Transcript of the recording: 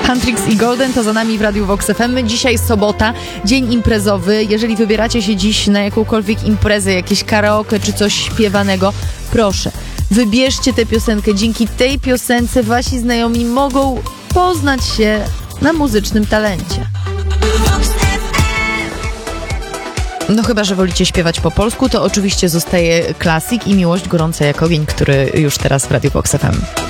Huntrix i Golden to za nami w Radiu Vox FM. Dzisiaj sobota, dzień imprezowy. Jeżeli wybieracie się dziś na jakąkolwiek imprezę, jakieś karaoke czy coś śpiewanego, proszę, wybierzcie tę piosenkę. Dzięki tej piosence wasi znajomi mogą poznać się na muzycznym talencie. No chyba, że wolicie śpiewać po polsku, to oczywiście zostaje klasik i Miłość gorąca jak ogień, który już teraz w Radiu Vox FM.